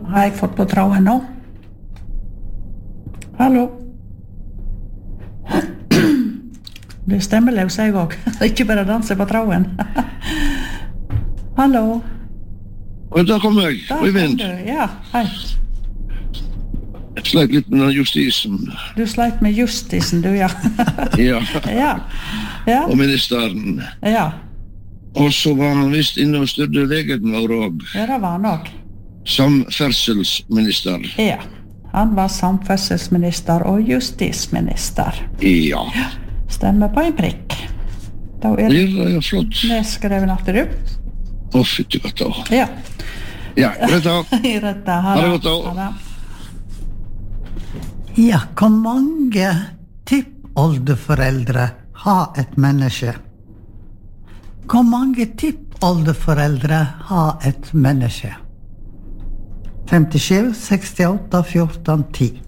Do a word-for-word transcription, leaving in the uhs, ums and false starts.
har jeg fått på tråden nå. Hallo. Det stemmeløs jeg også. Ikke bare danse på tråden. Hallo. Og da kom jeg, Da Øyvind. kom du. Ja, hei. Jeg sleit litt med den justisen. Du sleit med justisen, du, ja. Ja, Ja, ja, og ministeren. ja. Og så var han visst inne og styrte legen vår og Ja, det var han også. samferdselsminister. Ja, han var samferdselsminister og justisminister. Ja, Stemmer på en prikk. Da er det det er jo flott. nedskreven at du. Å, fytti katta. Ja, Ja, greit da. i rette. Ha Ha det det. godt da. Ha det. Ja, hvor mange tippoldeforeldre har et menneske? Hvor mange tippoldeforeldre har et menneske? femtisju, sekstiåtte, fjorten, ti.